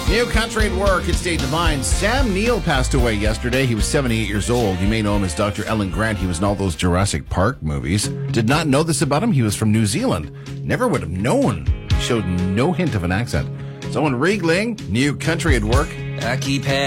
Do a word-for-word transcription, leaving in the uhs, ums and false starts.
New country at work. It's Dave Devine. Sam Neill passed away yesterday. He was seventy-eight years old. You may know him as Doctor Ellen Grant. He was in all those Jurassic Park movies. Did not know this about him. He was from New Zealand. Never would have known. He showed no hint of an accent. So in Riegling, New country at work. I keep having